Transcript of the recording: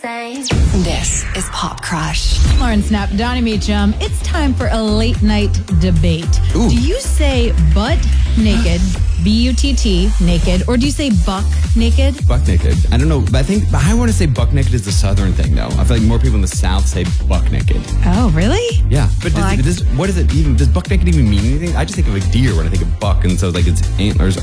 same. This is Pop Crush. Lauren Snap, Donnie Meacham. It's time for a late night debate. Ooh. Do you say butt naked, B-U-T-T, naked, or do you say buck naked? Buck naked. I don't know, but I want to say buck naked is the southern thing, though. I feel like more people in the South say buck naked. Oh, really? Yeah, but what is it even? Does buck naked even mean anything? I just think of a deer when I think of buck, and so like its antlers